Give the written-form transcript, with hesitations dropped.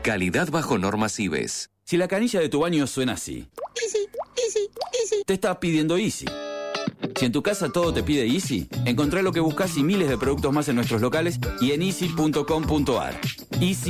Calidad bajo normas IBES. Si la canilla de tu baño suena así, te está pidiendo Easy. Si en tu casa todo te pide Easy, encontrá lo que buscas y miles de productos más en nuestros locales y en easy.com.ar. Easy